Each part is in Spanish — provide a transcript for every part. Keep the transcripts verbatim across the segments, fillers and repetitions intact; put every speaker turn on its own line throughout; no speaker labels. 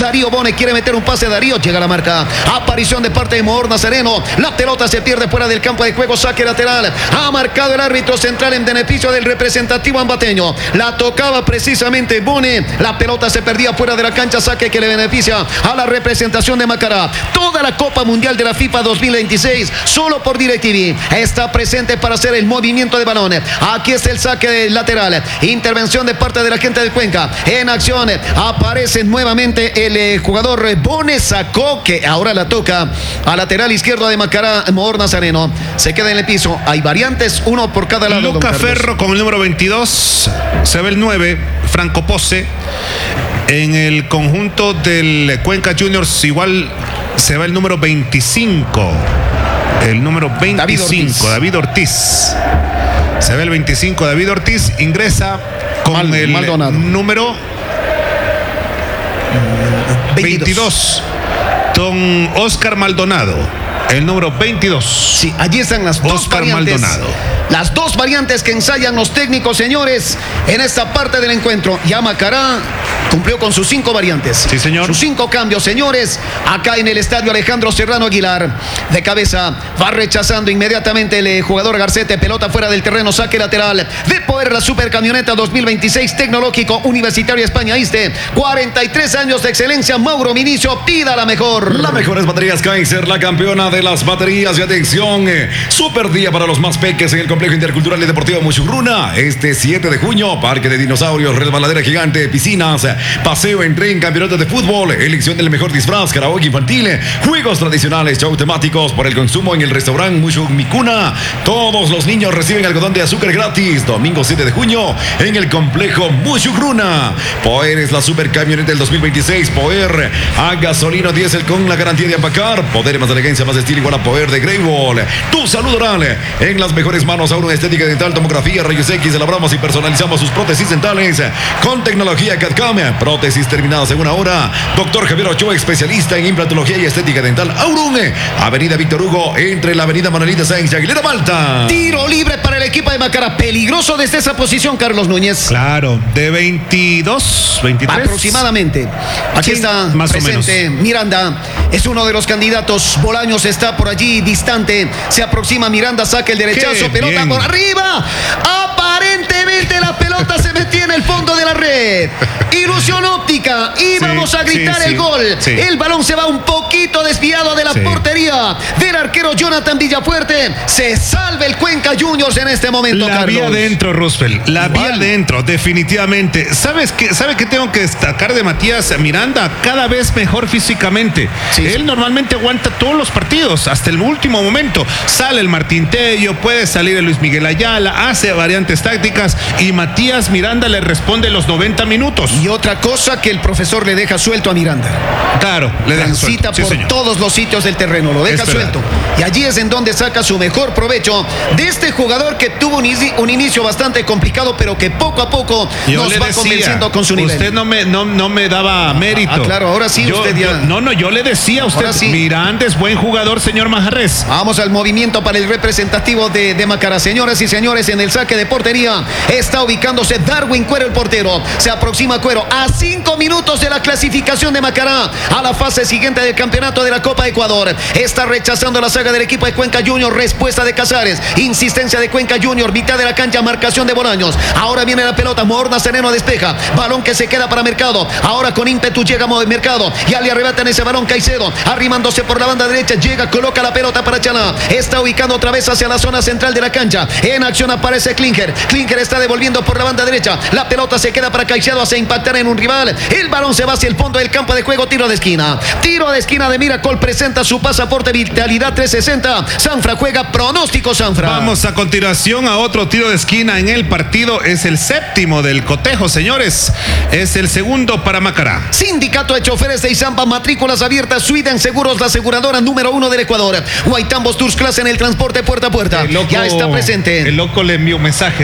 Darío Bone quiere meter un pase. Darío llega a la marca. Aparición de parte de Moor Nazareno. La pelota se pierde fuera del campo de juego. Saque lateral. Ha marcado el árbitro central en beneficio del representativo ambateño. La tocaba precisamente Bone. La pelota se perdía fuera de la cancha. Saque que le beneficia a la representación de Macará. Toda la Copa Mundial de la FIFA dos mil veintiséis solo por DirecTV está presente para hacer el movimiento de balón. Aquí está el saque lateral. Intervención de parte de la gente de Cuenca. En acción aparece nuevamente el eh, jugador Bone. Sacó que ahora la toca a lateral izquierdo de Macará. Moor Nazareno se queda en el piso. Hay variantes, uno por cada lado.
Luca Ferro con el número veintidós. Se ve el nueve, Franco Pose. En el conjunto del Cuenca Juniors igual se ve el número veinticinco. El número veinticinco, David Ortiz. David Ortiz. Se ve el veinticinco, David Ortiz. Ingresa con Mal, el Maldonado. Número veintidós. Don Oscar Maldonado. El número veintidós.
Sí, allí están las dos
Oscar
variantes.
Maldonado.
Las dos variantes que ensayan los técnicos, señores, en esta parte del encuentro. Ya Macará cumplió con sus cinco variantes.
Sí, señor.
Sus cinco cambios, señores. Acá en el estadio Alejandro Serrano Aguilar. De cabeza va rechazando inmediatamente el jugador Garcete. Pelota fuera del terreno, saque lateral. De poder la Supercamioneta dos mil veintiséis Tecnológico Universitario España Iste. cuarenta y tres años de excelencia. Mauro Minicio, pida la mejor.
Las mejores baterías Kaiser, la campeona de las baterías. Y atención, eh, super día para los más peques en el Complejo Intercultural y Deportivo Muchugruna. Este siete de junio, parque de dinosaurios, resbaladera gigante, piscinas, paseo en tren, campeonato de fútbol, elección del mejor disfraz, karaoke infantil, juegos tradicionales, show temáticos por el consumo en el restaurante Muchugmicuna. Todos los niños reciben algodón de azúcar gratis. Domingo siete de junio en el complejo Muchugruna. Poer es la super camioneta del dos mil veintiséis. Poer a gasolina diésel con la garantía de Ampacar. Poder más elegancia, más estilo igual a Poer de Greywall. Tu salud oral en las mejores manos. Ahora estética dental, tomografía, rayos X. Elaboramos y personalizamos sus prótesis dentales con tecnología C A D-C A M. Prótesis terminadas en una hora. Doctor Javier Ochoa, especialista en implantología y estética dental. Aurum, Avenida Víctor Hugo, entre la Avenida Manuelita Sáenz y Aguilera Malta.
Tiro libre para el equipo de Macará. Peligroso desde esa posición, Carlos Núñez.
Claro, de veintidós, veintitrés.
Aproximadamente. Aquí sí, está
más
presente
o menos.
Miranda. Es uno de los candidatos. Bolaños está por allí distante. Se aproxima Miranda, saca el derechazo. Qué pelota bien. Por arriba. Aparentemente la pelota se metía en el fondo de la red. Ilusión óptica. Y sí, vamos a gritar sí, el sí, gol. Sí. El balón se va un poquito desviado de la sí. portería del arquero Jonathan Villafuerte. Se salva el Cuenca Juniors en este momento,
La
Carlos.
vía dentro, Roosevelt. La Igual. vía dentro, definitivamente. ¿Sabes qué? ¿Sabe qué tengo que destacar de Matías Miranda? Cada vez mejor físicamente. Sí, Él sí. normalmente aguanta todos los partidos hasta el último momento. Sale el Martín Tello, puede salir el Luis Miguel Ayala, hace variantes tácticas y Matías Miranda le responde los noventa minutos.
Y otra cosa que el profesor le deja suelto a Miranda.
Claro, le deja
Transita
suelto.
por
Sí,
todos los sitios del terreno, lo deja suelto. Y allí es en donde saca su mejor provecho de este jugador que tuvo un, inicio, un inicio bastante complicado, pero que poco a poco Yo nos va decía, convenciendo con su nivel.
Usted no me, no, no me daba mérito.
Ah, claro, ahora sí
yo,
usted ya...
Yo, no, no, yo le decía a usted, sí. Miranda es buen jugador, señor Majarres.
Vamos al movimiento para el representativo de, de Macará. Señoras y señores, en el saque de portería está ubicándose Darwin Cuero, el portero. Se aproxima Cuero a cinco minutos de la clasificación de Macará a la fase siguiente del campeonato de la Copa Ecuador. Está rechazando la saga del equipo de Cuenca Junior. Respuesta de Casares. Insistencia de Cuenca Junior. Mitad de la cancha, marcación de Bolaños. Ahora viene la pelota. Moor Nazareno despeja. Balón que se queda para Mercado. Ahora con ímpetu llega Mercado. Ya le arrebatan ese balón Caicedo. Arrimándose por la banda derecha. Llega, coloca la pelota para Chalá. Está ubicando otra vez hacia la zona central de la cancha. En acción aparece Klinger. Klinger está devolviendo por la banda derecha. La pelota se queda para Caicedo. Hace impactar en un rival. El balón se va hacia el fondo del campo de juego. Tiro de esquina. Tiro de esquina de Miracol. Presenta su pasaporte Vitalidad trescientos sesenta. Sanfra juega. Pronóstico, Sanfra.
Vamos a continuación a otro tiro de esquina en el partido. Es el séptimo del cotejo, señores. Es el segundo para Macará.
Sindicato de Choferes de Izampa. Matrículas abiertas. Sweden Seguros, la aseguradora número uno del Ecuador. Guaitambos Tours Class en el transporte puerta a puerta.
Loco,
ya está presente.
El loco le envió un mensaje. Dice que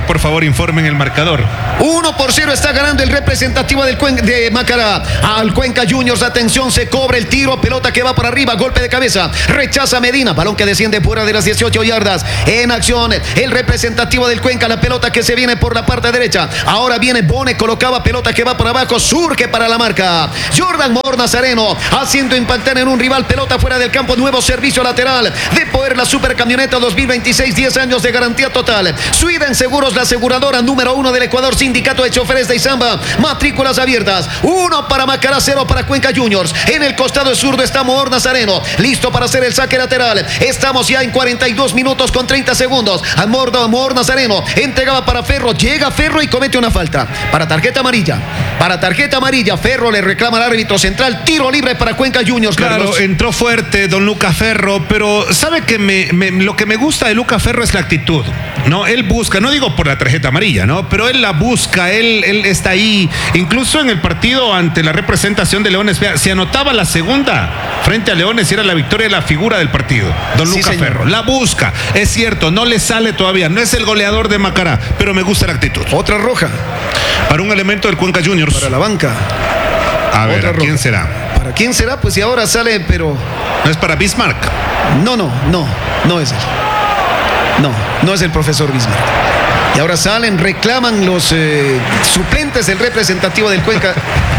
por favor informen el marcador.
uno por cero está ganando el representativo del Cuen de Macará al Cuenca Juniors. Atención, se cobra el tiro, pelota que va por arriba, golpe de cabeza, rechaza Medina, balón que desciende fuera de las dieciocho yardas. En acción el representativo del Cuenca, la pelota que se viene por la parte derecha. Ahora viene Bone, colocaba pelota que va por abajo, surge para la marca Jordan Mor Nazareno, haciendo impactar en un rival, pelota fuera del campo, nuevo servicio lateral de Poder, la Supercamioneta dos mil veintiséis, diez años de garantía total. Sweden Seguros, la aseguradora número uno del Ecuador, sindicato de choferes de Izamba, matrículas abiertas. Uno para Macará, cero para Cuenca Juniors. En el costado zurdo está Mor Nazareno, listo para hacer el saque lateral. Estamos ya en cuarenta y dos minutos con treinta segundos. Al Mor, Mor Nazareno entregaba para Ferro, llega Ferro y comete una falta para tarjeta amarilla. Para tarjeta amarilla, Ferro le reclama al árbitro central, tiro libre para Cuenca Juniors.
Claro,
Carlos.
entró fuerte don Luca Ferro, pero sabe que me, me, lo que me gusta de Luca Ferro es la actitud, ¿no? Él busca, no digo por la tarjeta amarilla, ¿no? Pero él la busca, él, él está ahí. Incluso en el partido ante la representación de Leones, vea, se anotaba la segunda frente a Leones y era la victoria de la figura del partido, don
Sí,
Luca
señor.
Ferro. La busca, es cierto, no le sale todavía, no es el goleador de Macará, pero me gusta la actitud.
Otra roja
Para un elemento del Cuenca Juniors.
para la banca.
A ver,
Otra
¿a quién
roja.
será?
¿Para quién será? Pues si ahora sale, pero
¿No es para Bismarck?
no, no, no, no es él. No, no es el profesor Bismarck. Y ahora salen, reclaman los eh, suplentes del representativo del Cuenca.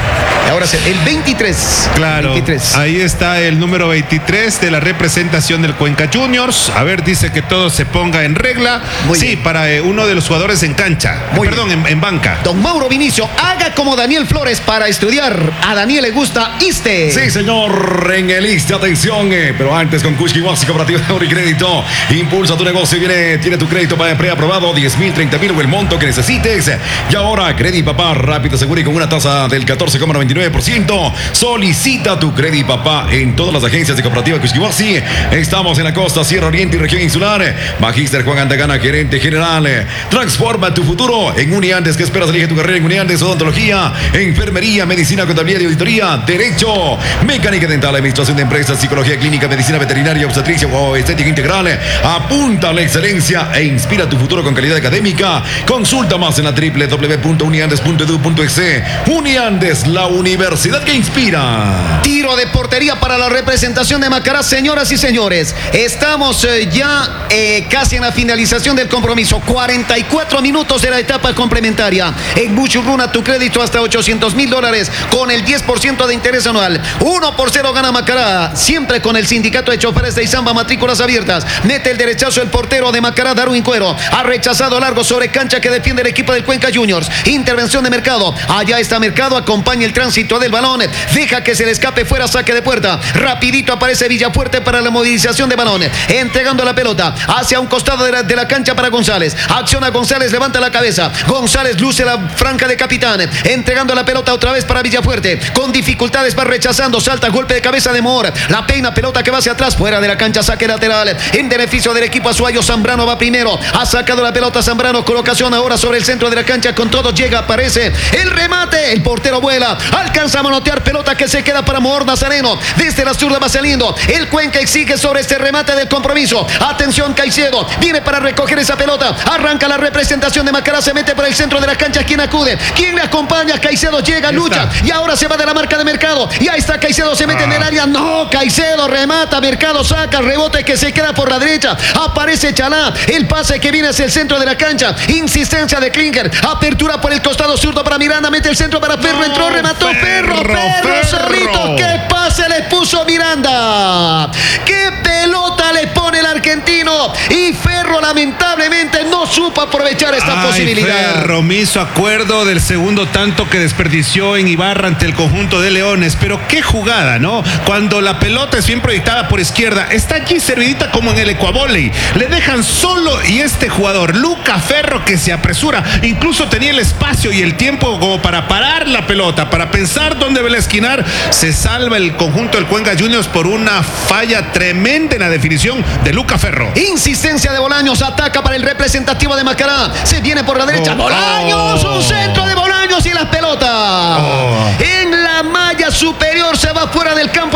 Y ahora se- el veintitrés.
Claro,
veintitrés.
ahí está el número veintitrés de la representación del Cuenca Juniors. A ver, dice que todo se ponga en regla.
Muy
sí,
bien.
para eh, uno de los jugadores en cancha.
Muy
Perdón, en, en banca.
Don Mauro Vinicio, haga como Daniel Flores para estudiar. A Daniel le gusta ISTE.
Sí, señor, en el ISSSTE, atención, eh, pero antes con Kushki Wasi, cooperativa de ahorro y crédito. Impulsa tu negocio, viene, tiene tu crédito para preaprobado, diez mil, treinta mil o el monto que necesites. Y ahora, Credit Papá, rápido, seguro y con una tasa del catorce coma noventa y nueve por ciento. Solicita tu Credit Papá en todas las agencias de cooperativa Kushki Wasi. Estamos en la costa, Sierra Oriente y región insular. Magíster Juan Andagana, gerente general. Transforma tu futuro en Uniandes. ¿Qué esperas? Elige tu carrera en Uniandes, odontología, enfermería, medicina, contabilidad y auditoría, derecho, mecánica dental, administración de empresas, psicología clínica, medicina veterinaria, obstetricia o estética integral. Apunta a la excelencia e inspira tu futuro con calidad académica. Consulta más en la doble u doble u doble u punto uniandes punto edu punto es. Uniandes, la universidad que inspira.
Tiro de portería para la representación de Macará, señoras y señores. Estamos eh, ya eh, casi en la finalización del compromiso. cuarenta y cuatro minutos de la etapa complementaria. En Muchurruna, tu crédito hasta ochocientos mil dólares con el diez por ciento de interés anual. uno por cero gana Macará. Siempre con el sindicato de choferes de Izamba, matrículas abiertas. Mete el derechazo el portero de Macará, Darwin Cuero. Ha rechazado largo sobre cancha que defiende el equipo del Cuenca Juniors. Intervención de Mercado. Allá está Mercado, acompaña el tránsito del balón. Deja que se le escape fuera, saque de puerta. Rapidito aparece Villafuerte para la movilización de balón. Entregando la pelota hacia un costado de la, de la cancha para González. Acciona González, levanta la cabeza. González luce la franja de capitán. Entregando la pelota otra vez para Villafuerte. Con dificultades va rechazando. Salta, golpe de cabeza de Mor. La peina, pelota que va hacia atrás. Fuera de la cancha, saque lateral. En beneficio del equipo azuayo, Zambrano va primero. Ha sacado la pelota Zambrano. Colocación ahora sobre el centro de la cancha. Con todo llega, aparece el remate. El portero vuela. Alcanza a manotear, pelota que se queda para Mor Nazareno. Desde la zurda va saliendo. El Cuenca exige sobre este remate del compromiso. Atención, Caicedo. Viene para recoger esa pelota. Arranca la representación de Macará. Se mete por el centro de la cancha. ¿Quién acude? ¿Quién le acompaña? Caicedo llega,
Ahí
lucha.
está.
Y ahora se va de la marca de Mercado. Y ahí está Caicedo. Se mete en el área. No, Caicedo remata. Mercado saca. Rebote que se queda por la derecha. Aparece Chalá. El pase que viene hacia el centro de la cancha. Insistencia de Klinger. Apertura por el costado zurdo para Miranda. Mete el centro para Ferro. Entró, remató Ferro.
Ferro,
Ferro,
Ferro.
solito. ¿Qué pase le puso Miranda? ¿Qué pelota le pone el argentino? Y Ferro lamentablemente no supo aprovechar esta
Ay,
posibilidad.
Ferro, me hizo acuerdo del segundo tanto que desperdició en Ibarra ante el conjunto de Leones, pero qué jugada, ¿no? Cuando la pelota es bien proyectada por izquierda, está allí servidita como en el ecuavóley, le dejan solo y este jugador, Luca Ferro, que se apresura, incluso tenía el espacio y el tiempo como para parar la pelota, para pensar dónde va a esquinar, se salva el conjunto del Cuenca Juniors por una falla tremenda en la definición de Luca Ferro.
Insistencia de Bolaños, ataca para el representativo de Macará. Se viene por la derecha.
Oh,
Bolaños,
oh.
un centro de Bolaños y la pelota.
Oh.
En la malla superior se va fuera del campo de juego.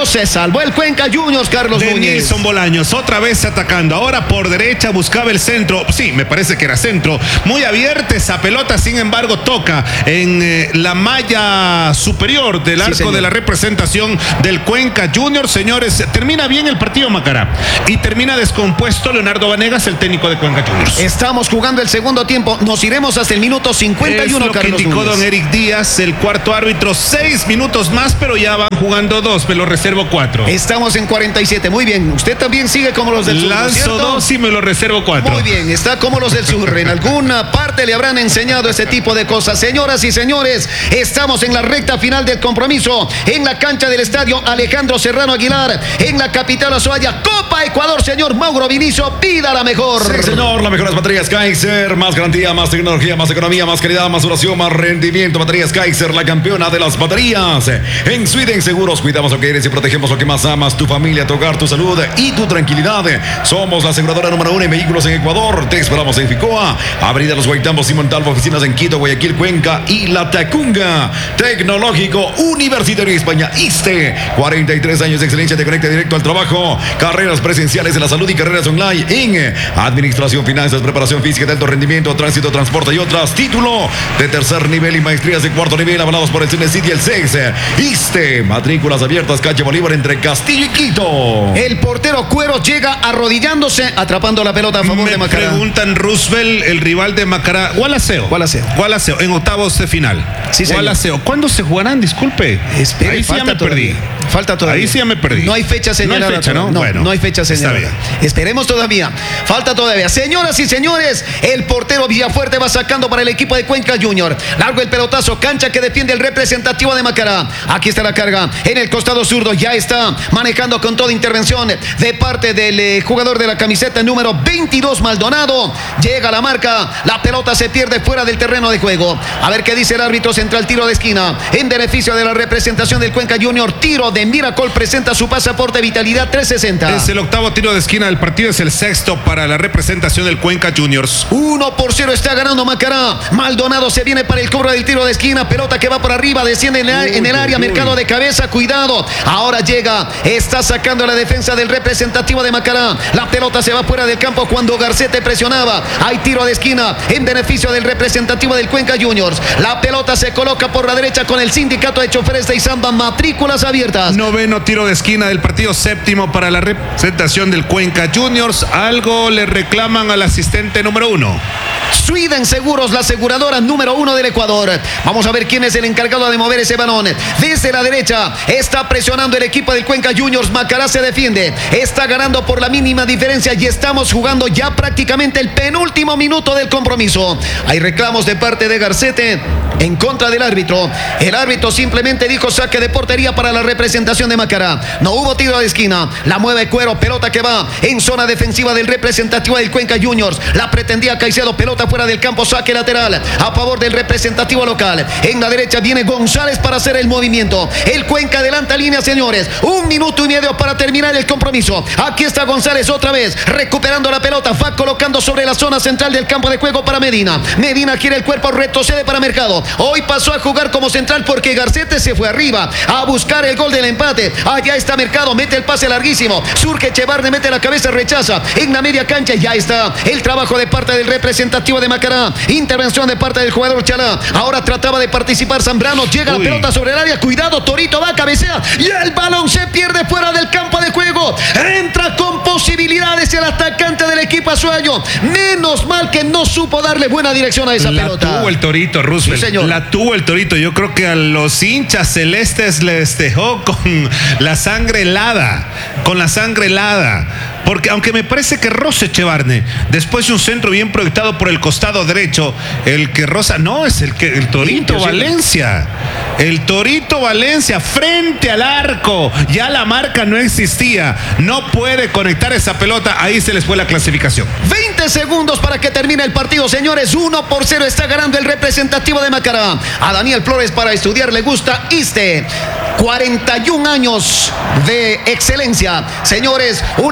se salvó el Cuenca Juniors, Carlos
de
Núñez.
Nilson Bolaños, otra vez atacando. Ahora por derecha buscaba el centro. Sí, me parece que era centro. Muy abierta esa pelota, sin embargo, toca en eh, la malla superior del arco sí, de la representación del Cuenca Juniors. Señores, termina bien el partido, Macará. Y termina descompuesto Leonardo Vanegas, el técnico de Cuenca Juniors.
Estamos jugando el segundo tiempo. Nos iremos hasta el minuto cincuenta y uno,
es lo
Carlos
que indicó
Núñez.
don Eric Díaz, el cuarto árbitro. Seis minutos más, pero ya van jugando dos. Me lo reservo cuatro.
Estamos en cuarenta y siete. Muy bien. Usted también sigue como los del sur,
Lanzo
¿cierto?
dos y me lo reservo cuatro.
Muy bien. Está como los del sur. En alguna parte le habrán enseñado ese tipo de cosas. Señoras y señores, estamos en la recta final del compromiso. En la cancha del estadio Alejandro Serrano Aguilar. En la capital Azuaya. Copa Ecuador, señor Mauro Vinicio. Pida la mejor.
Sí, señor. Las mejores baterías Kaiser. Más garantía, más tecnología, más economía, más calidad, más duración, más rendimiento. Baterías Kaiser, la campeona de las baterías. En Sweden Seguros cuidamos lo que eres y protegemos lo que más amas. Tu familia, tu hogar, tu salud y tu tranquilidad. Somos la aseguradora número uno en vehículos en Ecuador. Te esperamos en Ficoa, Avenida Los Guaitambos y Montalvo, oficinas en Quito, Guayaquil, Cuenca y La Tacunga. Tecnológico Universitario de España, ISTE. cuarenta y tres años de excelencia, te conecta directo al trabajo. Carreras presenciales en la salud y carreras online en administración, finanzas, preparación física de alto rendimiento, tránsito, transporte y otras. Título de tercer nivel y maestrías de cuarto nivel avalados por el CENESID y el C E S. ISTE, matrículas abiertas, calle Bolívar entre Castillo y Quito.
El portero Cuero llega arrodillándose, atrapando la pelota a favor
Me
de Macará.
preguntan Roosevelt, el rival de Macará. Gualaceo.
Gualaceo.
Gualaceo, en octavos de final.
Sí, señor.
Gualaceo. ¿Cuándo se jugarán? Disculpe.
Espere,
Ahí sí ya me
todavía.
perdí.
Falta todavía.
Ahí sí ya me perdí.
No hay fecha señalada.
No hay fecha, ¿no?
No,
Bueno,
no hay fecha
está
señalada.
bien.
Esperemos todavía. Falta todavía. Señoras y señores, el portero Villafuerte va sacando para el equipo de Cuenca Junior. Largo el pelotazo, cancha que defiende el representativo de Macará. Aquí está la carga. En el costado zurdo ya está manejando con toda intervención de parte del eh, jugador de la camiseta número veintidós, Maldonado. Llega la marca. La pelota se pierde fuera del terreno de juego. A ver qué dice el árbitro central. Tiro de esquina en beneficio de la representación del Cuenca Junior. Tiro de Miracol, presenta su pasaporte Vitalidad trescientos sesenta.
Es el octavo tiro de esquina del partido, es el sexto para la representación del Cuenca Juniors.
uno por cero está ganando Macará. Maldonado se viene para el cobro del tiro de esquina. Pelota que va por arriba, desciende en el, en el área. Mercado de cabeza, cuidado. Ahora llega, está sacando la defensa del representativo de Macará. La pelota se va fuera del campo cuando Garcete presionaba. Hay tiro de esquina en beneficio del representativo del Cuenca Juniors. La pelota se coloca por la derecha con el sindicato de choferes de Izamba. Matrículas abiertas.
Noveno tiro de esquina del partido, séptimo para la representación del Cuenca Juniors. Algo le reclaman al asistente número uno.
Sweden Seguros, la aseguradora número uno del Ecuador. Vamos a ver quién es el encargado de mover ese balón. Desde la derecha está presionando el equipo del Cuenca Juniors. Macará se defiende. Está ganando por la mínima diferencia y estamos jugando ya prácticamente el penúltimo minuto del compromiso. Hay reclamos de parte de Garcete en contra del árbitro. El árbitro simplemente dijo saque de portería para la representación de Macará. No hubo tiro de esquina. La mueve Cuero, pelota que va en zona defensiva del representativo del Cuenca Juniors. La pretendía Caicedo, pelota fuera del campo, saque lateral a favor del representativo local. En la derecha viene González para hacer el movimiento. El Cuenca adelanta línea, señores. Un minuto y medio para terminar el compromiso. Aquí está González otra vez, recuperando la pelota, va colocando sobre la zona central del campo de juego para Medina. Medina quiere el cuerpo, retrocede para Mercado. Hoy pasó a jugar como central porque Garcete se fue arriba a buscar el gol del empate. Allá está Mercado, mete el pase larguísimo. Surge Chevarne, mete la cabeza, rechaza. En la media cancha ya está el trabajo de parte del representativo de Macará. Intervención de parte del jugador Chalá. Ahora trataba de participar Zambrano. Llega Uy. la pelota sobre el área. Cuidado, Torito va a cabecear. Y el balón se pierde fuera del campo de juego. Entra con posibilidades el atacante del equipo azuayo. Menos mal que no supo darle buena dirección a esa
la
pelota.
La tuvo el Torito, Roosevelt. Sí, la tuvo el Torito. Yo creo que a los hinchas celestes les dejó con la sangre helada. Con la sangre helada. Porque aunque me parece que roza Chevarne, después de un centro bien proyectado por el costado derecho, el que roza, no, es el que el Torito sí, Valencia. El Torito Valencia frente al arco. Ya la marca no existía. No puede conectar esa pelota. Ahí se les fue la clasificación.
veinte segundos para que termine el partido, señores. uno por cero está ganando el representativo de Macará. A Daniel Flores para estudiar le gusta ISTE. cuarenta y un años de excelencia. Señores, una pelota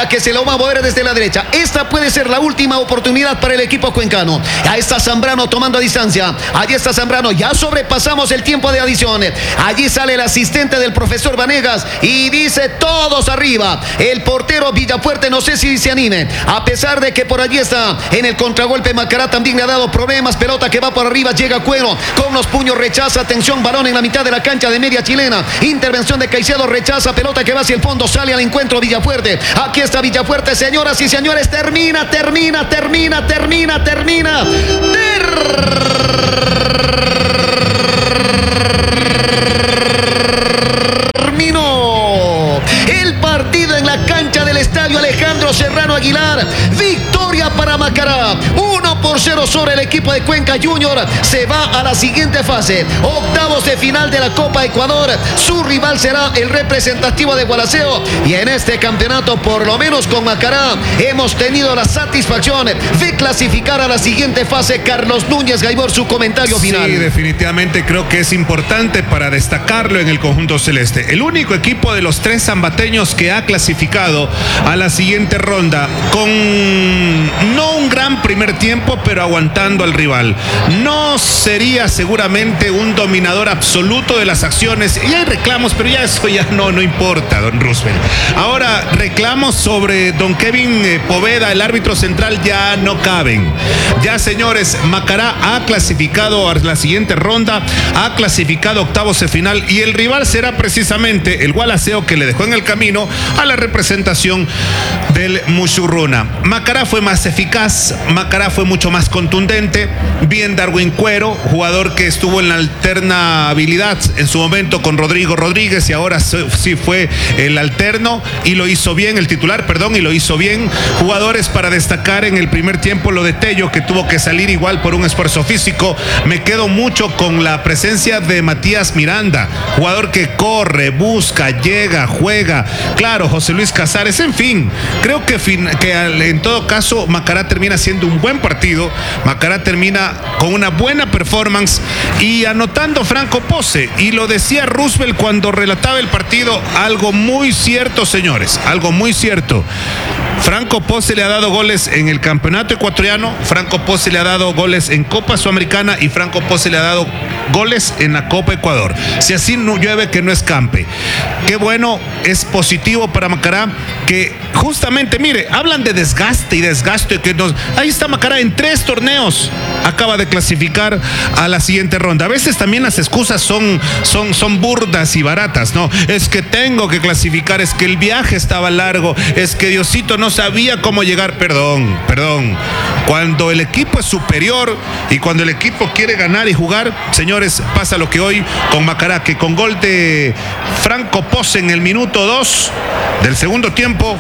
pelota que se lo va a mover desde la derecha. Esta puede ser la última oportunidad para el equipo cuencano. Ahí está Zambrano tomando distancia. Allí está Zambrano. Ya sobrepasamos el tiempo de adición. Allí sale el asistente del profesor Vanegas y dice todos arriba. El portero Villafuerte no sé si se anime. A pesar de que por allí está en el contragolpe Macará también le ha dado problemas. Pelota que va por arriba. Llega Cuero con los puños. Rechaza. Atención. Balón en la mitad de la cancha de media chilena. Intervención de Caicedo. Rechaza. Pelota que va hacia el fondo. Sale al encuentro Villafuerte. Aquí está Villafuerte. Señoras y señores. Termina, termina, termina, termina, termina. Terminó el partido en la cancha del estadio Alejandro Serrano Aguilar. Victoria para Macará. uno por cero sobre el equipo de Cuenca Junior. Se va a la siguiente fase. Octavos de final de la Copa Ecuador. Su rival será el representativo de Gualaceo. Y en este campeonato, por lo menos con Macará, hemos tenido la satisfacción de clasificar a la siguiente fase. Carlos Núñez Gaibor, su comentario final.
Sí, definitivamente creo que es importante para destacarlo en el conjunto celeste. El único equipo de los tres zambateños que ha clasificado a la siguiente ronda con no un gran primer tiempo, pero aguantando al rival. No sería seguramente un dominador absoluto de las acciones. Y hay reclamos, pero ya eso ya no, no importa, don Roosevelt. Ahora, reclamos sobre don Kevin eh, Poveda, el árbitro central, ya no caben. Ya, señores, Macará ha clasificado a la siguiente ronda, ha clasificado a octavos de final y el rival será precisamente el Gualaceo, que le dejó en el camino a la representación del Muchurruna. Macará fue más eficaz, Macará fue mucho más contundente. Bien Darwin Cuero, jugador que estuvo en la alternabilidad en su momento con Rodrigo Rodríguez y ahora sí fue el alterno y lo hizo bien, el titular, perdón, y lo hizo bien. Jugadores para destacar en el primer tiempo, lo de Tello, que tuvo que salir igual por un esfuerzo físico. Me quedo mucho con la presencia de Matías Miranda, jugador que corre, busca, llega, juega. Claro, José Luis Casares, en fin, creo que, fin, que en todo caso Macará termina siendo un buen partido. Macará termina con una buena performance y anotando Franco Pose. Y lo decía Roosevelt cuando relataba el partido, algo muy cierto, señores, algo muy cierto. Franco Pose le ha dado goles en el campeonato ecuatoriano, Franco Pose le ha dado goles en Copa Sudamericana y Franco Pose le ha dado goles en la Copa Ecuador. Si así no llueve, que no escampe. Qué bueno, es positivo para Macará que justamente, mire, hablan de desgaste y desgaste que nos... Ahí está Macará en tres torneos, acaba de clasificar a la siguiente ronda. A veces también las excusas son, son, son burdas y baratas, ¿no? Es que tengo que clasificar, es que el viaje estaba largo, es que Diosito no sabía cómo llegar. Perdón, perdón. Cuando el equipo es superior y cuando el equipo quiere ganar y jugar, señores, pasa lo que hoy con Macará, que con gol de Franco Pose en el minuto dos del segundo tiempo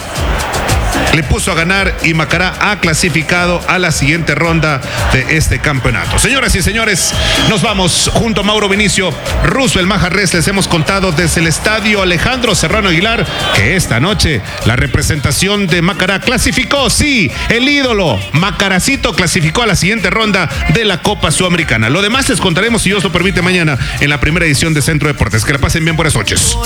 le puso a ganar y Macará ha clasificado a la siguiente ronda de este campeonato. Señoras y señores, nos vamos junto a Mauro Vinicio, Roosevelt Majarres. Les hemos contado desde el estadio Alejandro Serrano Aguilar que esta noche la representación de Macará clasificó, sí, el ídolo Macaracito clasificó a la siguiente ronda de la Copa Sudamericana. Lo demás les contaremos, si Dios lo permite, mañana en la primera edición de Centro Deportes. Que la pasen bien, buenas noches.